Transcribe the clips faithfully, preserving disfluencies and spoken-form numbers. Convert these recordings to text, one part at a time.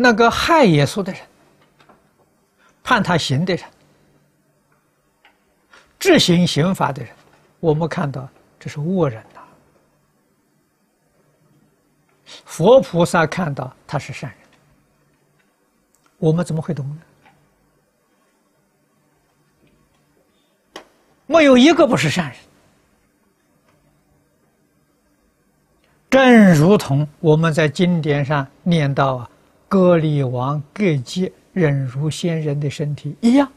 那个害耶稣的人，判他刑的人，执行刑罚的人，我们看到这是恶人呐、啊。佛菩萨看到他是善人，我们怎么会懂呢？没有一个不是善人。正如同我们在经典上念到啊，歌利王各阶忍辱仙人的身体一样，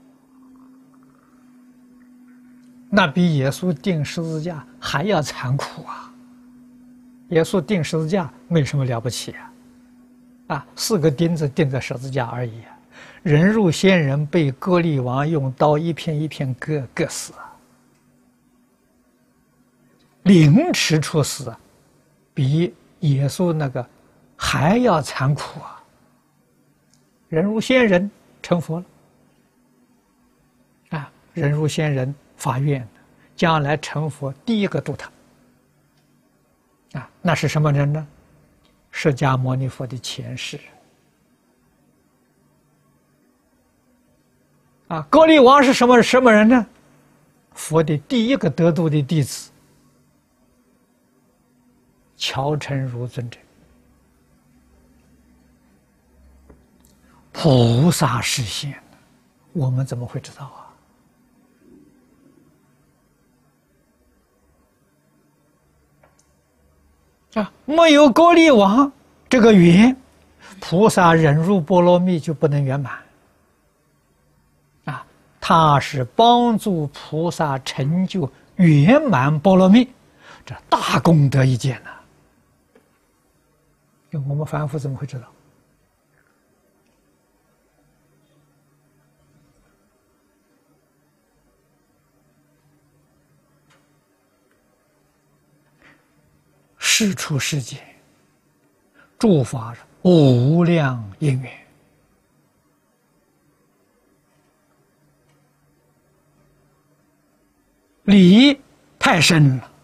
那比耶稣钉十字架还要残酷啊！耶稣钉十字架没什么了不起啊，啊，四个钉子钉在十字架而已啊。忍辱仙人被歌利王用刀一片一片割割死啊，凌迟处死啊，比耶稣那个还要残酷啊！忍辱仙人成佛了啊！忍辱仙人发愿，将来成佛第一个度他啊！那是什么人呢？释迦牟尼佛的前世啊！歌利王是什么什么人呢？佛的第一个得度的弟子，乔成如尊者。菩萨示现，我们怎么会知道啊？啊，没有歌利王这个缘，菩萨忍辱波罗蜜就不能圆满。啊，他是帮助菩萨成就圆满波罗蜜，这大功德一件呐、啊。我们凡夫怎么会知道？世出世间，诸法无量因缘，理太深了，